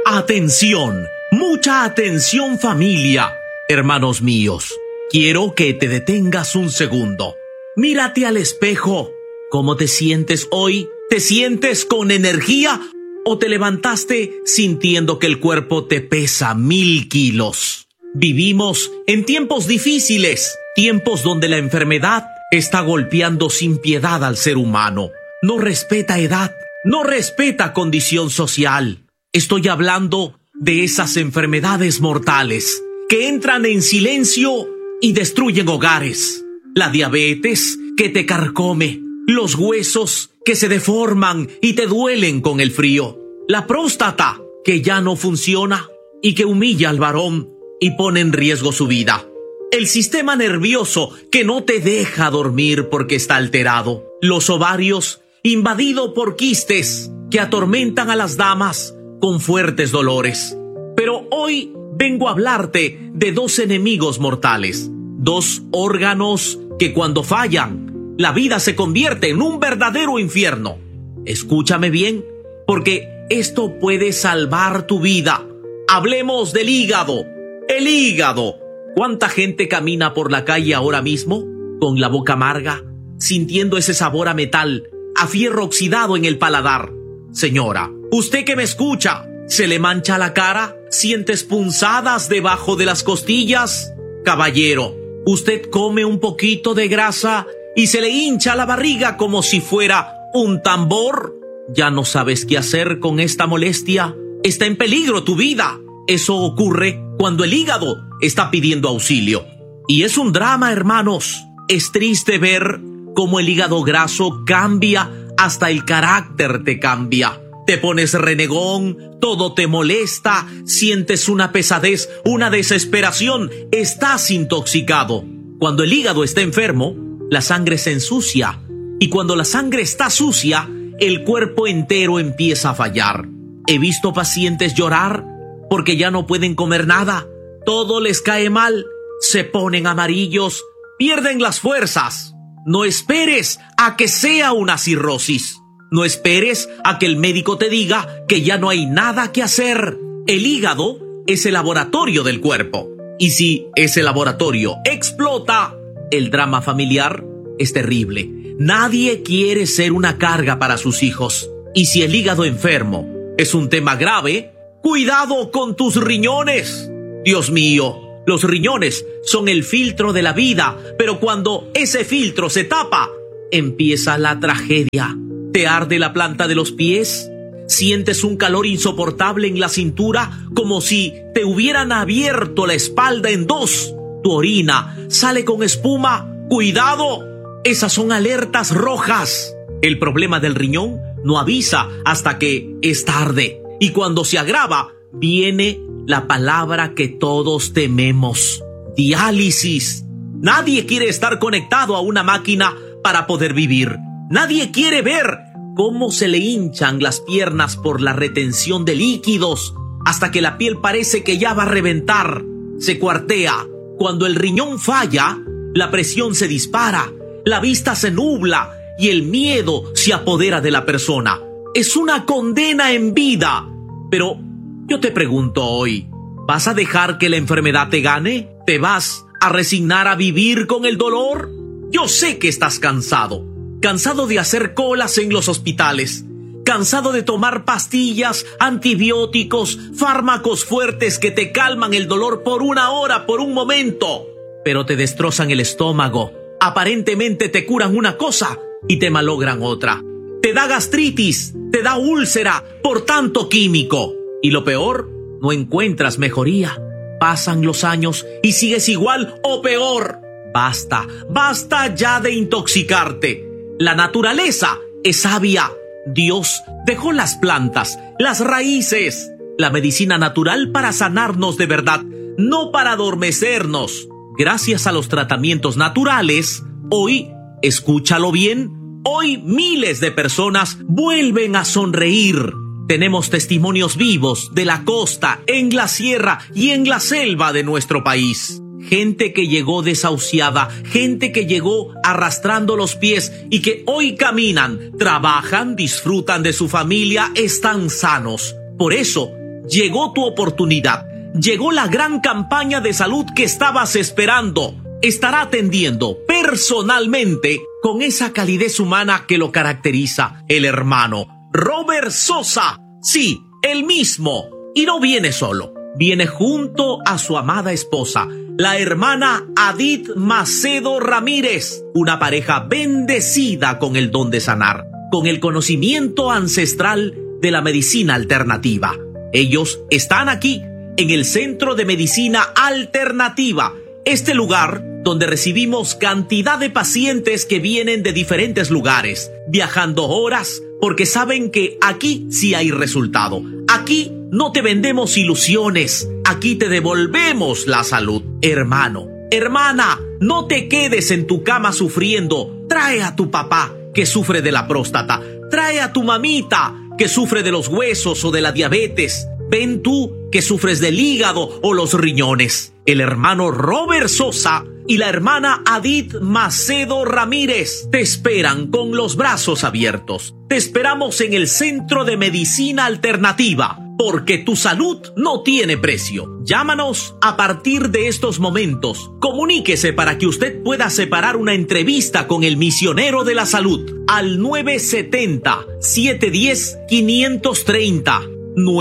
Atención, mucha atención familia, hermanos míos. Quiero que te detengas un segundo. Mírate al espejo. ¿Cómo te sientes hoy? ¿Te sientes con energía o te levantaste sintiendo que el cuerpo te pesa 1000 kilos? Vivimos en tiempos difíciles, tiempos donde la enfermedad está golpeando sin piedad al ser humano. No respeta edad, no respeta condición social. Estoy hablando de esas enfermedades mortales que entran en silencio y destruyen hogares. La diabetes que te carcome, los huesos que se deforman y te duelen con el frío, la próstata que ya no funciona y que humilla al varón y pone en riesgo su vida, el sistema nervioso que no te deja dormir porque está alterado, los ovarios invadidos por quistes que atormentan a las damas con fuertes dolores. Pero hoy vengo a hablarte de 2 enemigos mortales, 2 órganos que cuando fallan, la vida se convierte en un verdadero infierno. Escúchame bien, porque esto puede salvar tu vida. Hablemos del hígado. El hígado. ¿Cuánta gente camina por la calle ahora mismo con la boca amarga, sintiendo ese sabor a metal, a fierro oxidado en el paladar? Señora, usted que me escucha, ¿se le mancha la cara? ¿Sientes punzadas debajo de las costillas? Caballero, ¿usted come un poquito de grasa y se le hincha la barriga como si fuera un tambor? ¿Ya no sabes qué hacer con esta molestia? Está en peligro tu vida. Eso ocurre cuando el hígado está pidiendo auxilio. Y es un drama, hermanos. Es triste ver cómo el hígado graso cambia, hasta el carácter te cambia. Te pones renegón, todo te molesta, sientes una pesadez, una desesperación, estás intoxicado. Cuando el hígado está enfermo, la sangre se ensucia. Y cuando la sangre está sucia, el cuerpo entero empieza a fallar. He visto pacientes llorar porque ya no pueden comer nada. Todo les cae mal, se ponen amarillos, pierden las fuerzas. No esperes a que sea una cirrosis. No esperes a que el médico te diga que ya no hay nada que hacer. El hígado es el laboratorio del cuerpo. Y si ese laboratorio explota, el drama familiar es terrible. Nadie quiere ser una carga para sus hijos. Y si el hígado enfermo es un tema grave, cuidado con tus riñones. Dios mío, los riñones son el filtro de la vida, pero cuando ese filtro se tapa, empieza la tragedia. ¿Te arde la planta de los pies? ¿Sientes un calor insoportable en la cintura, como si te hubieran abierto la espalda en 2? ¿Tu orina sale con espuma? ¡Cuidado! Esas son alertas rojas. El problema del riñón no avisa hasta que es tarde. Y cuando se agrava, viene la palabra que todos tememos: diálisis. Nadie quiere estar conectado a una máquina para poder vivir. Nadie quiere ver cómo se le hinchan las piernas por la retención de líquidos hasta que la piel parece que ya va a reventar. Se cuartea. Cuando el riñón falla, la presión se dispara, la vista se nubla y el miedo se apodera de la persona. Es una condena en vida. Pero yo te pregunto hoy, ¿vas a dejar que la enfermedad te gane? ¿Te vas a resignar a vivir con el dolor? Yo sé que estás cansado de hacer colas en los hospitales, cansado de tomar pastillas, antibióticos, fármacos fuertes que te calman el dolor por una hora, por un momento, pero te destrozan el estómago. Aparentemente te curan una cosa y te malogran otra. Te da gastritis, te da úlcera por tanto químico. Y lo peor, no encuentras mejoría. Pasan los años y sigues igual o peor. Basta ya de intoxicarte. La naturaleza es sabia. Dios dejó las plantas, las raíces, la medicina natural para sanarnos de verdad, no para adormecernos. Gracias a los tratamientos naturales, hoy, escúchalo bien, hoy miles de personas vuelven a sonreír. Tenemos testimonios vivos de la costa, en la sierra y en la selva de nuestro país. Gente que llegó desahuciada, gente que llegó arrastrando los pies y que hoy caminan, trabajan, disfrutan de su familia, están sanos. Por eso, llegó tu oportunidad. Llegó la gran campaña de salud que estabas esperando. Estará atendiendo personalmente con esa calidez humana que lo caracteriza el hermano Robert Sosa. Sí, el mismo. Y no viene solo. Viene junto a su amada esposa, la hermana Adith Macedo Ramírez. Una pareja bendecida con el don de sanar, con el conocimiento ancestral de la medicina alternativa. Ellos están aquí en el Centro de Medicina Alternativa, este lugar donde recibimos cantidad de pacientes que vienen de diferentes lugares, viajando horas, porque saben que aquí sí hay resultado. Aquí no te vendemos ilusiones, aquí te devolvemos la salud. Hermano, hermana, no te quedes en tu cama sufriendo. Trae a tu papá que sufre de la próstata, trae a tu mamita que sufre de los huesos o de la diabetes. Ven tú que sufres del hígado o los riñones. El hermano Robert Sosa y la hermana Adith Macedo Ramírez te esperan con los brazos abiertos. Te esperamos en el Centro de Medicina Alternativa, porque tu salud no tiene precio. Llámanos a partir de estos momentos. Comuníquese para que usted pueda separar una entrevista con el misionero de la salud al 970-710-530.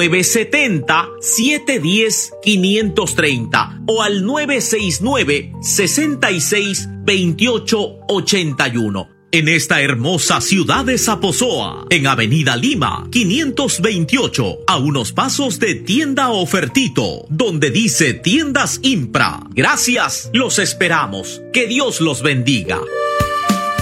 970-710-530 o al 969-662881. En esta hermosa ciudad de Zaposoa, en Avenida Lima, 528, a unos pasos de Tienda Ofertito, donde dice Tiendas Impra. Gracias, los esperamos. Que Dios los bendiga.